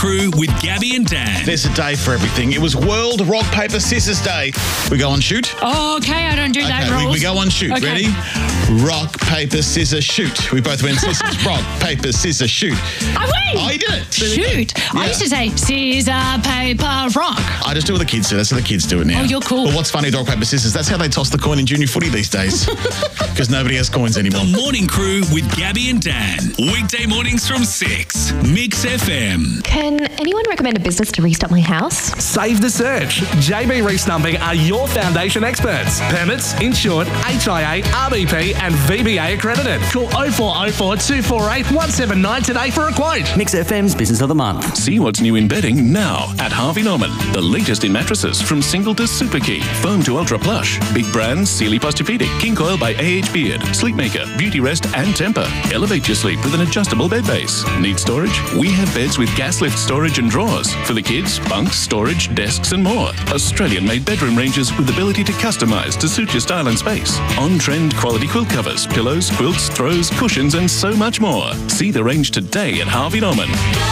Crew with Gabby and Dan. There's a day for everything. It was World Rock, Paper, Scissors Day. We go on shoot? Oh, okay, I don't do that Okay, rules. we go on shoot. Okay. Ready? Rock, paper, scissors, shoot. We both went scissors, rock, paper, scissors, shoot. I win! Oh, you did it. Shoot. I used to say scissor, paper, rock. I just do what the kids do. That's how the kids do it now. Oh, you're cool. But what's funny, rock, paper, scissors, that's how they toss the coin in junior footy these days. Because nobody has coins anymore. The Morning Crew with Gabby and Dan. Weekday mornings from 6. Mix FM. Can anyone recommend a business to restart my house? Save the search. JB Restumping are your foundation experts. Permits, insured, HIA, RBP and VBA accredited. Call 0404 248 179 today for a quote. Mix FM's Business of the Month. See what's new in bedding now at Harvey Norman. The latest in mattresses from single to super king, foam to ultra plush. Big brands Sealy Posturepedic, King Coil by AH Beard, Sleepmaker, Beauty Rest and Temper. Elevate your sleep with an adjustable bed base. Need storage? We have beds with gas lift storage and drawers. For the kids, bunks, storage, desks and more. Australian-made bedroom ranges with ability to customise to suit your style and space. On-trend quality quilt covers, pillows, quilts, throws, cushions and so much more. See the range today at Harvey Norman.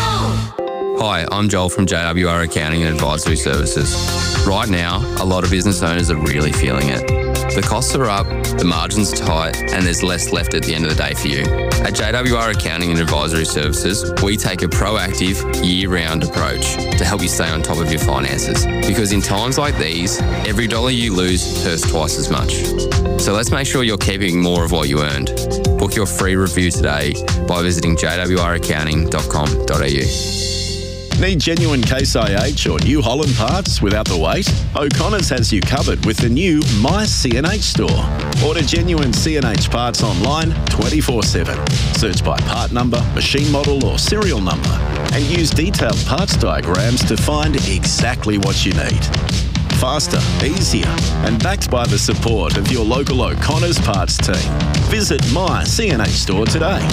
Hi, I'm Joel from JWR Accounting and Advisory Services. Right now, a lot of business owners are really feeling it. The costs are up, the margin's tight, and there's less left at the end of the day for you. At JWR Accounting and Advisory Services, we take a proactive, year-round approach to help you stay on top of your finances. Because in times like these, every dollar you lose hurts twice as much. So let's make sure you're keeping more of what you earned. Book your free review today by visiting jwraccounting.com.au. Need genuine Case IH or New Holland parts without the wait? O'Connor's has you covered with the new My CNH store. Order genuine CNH parts online 24/7. Search by part number, machine model or serial number and use detailed parts diagrams to find exactly what you need. Faster, easier and backed by the support of your local O'Connor's parts team. Visit My CNH store today.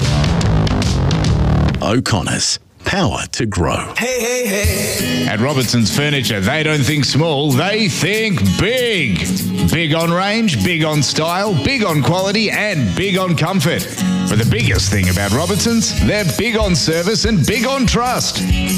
O'Connor's. Power to grow. Hey, hey, hey. At Robertson's Furniture, they don't think small, they think big. Big on range, big on style, big on quality, and big on comfort. But the biggest thing about Robertson's, they're big on service and big on trust.